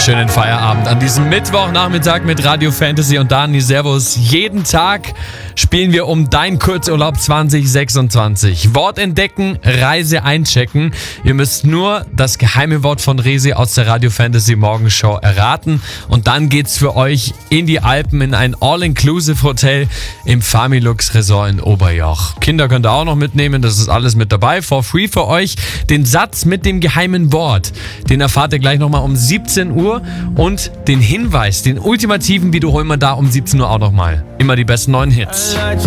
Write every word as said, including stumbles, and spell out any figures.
schönen Feierabend an diesem Mittwochnachmittag mit Radio Fantasy und Dani. Servus. Jeden Tag spielen wir um dein Kurzurlaub zwanzig sechsundzwanzig. Wort entdecken, Reise einchecken. Ihr müsst nur das geheime Wort von Resi aus der Radio Fantasy Morgenshow erraten. Und dann geht's für euch in die Alpen in ein All-Inclusive-Hotel im Familux Resort in Oberjoch. Kinder könnt ihr auch noch mitnehmen, das ist alles mit dabei. For free für euch. Den Satz mit dem geheimen Wort, den erfahrt ihr gleich nochmal um siebzehn Uhr. Und den Hinweis, den ultimativen, wie du hol mal da um siebzehn Uhr auch nochmal. Immer die besten neuen Hits.